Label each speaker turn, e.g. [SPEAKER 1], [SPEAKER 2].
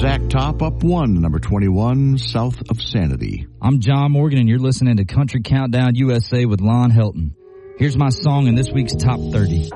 [SPEAKER 1] Zach Top up 1, number 21, South of Sanity.
[SPEAKER 2] I'm John Morgan, and you're listening to Country Countdown USA with Lon Helton. Here's my song in this week's Top 30.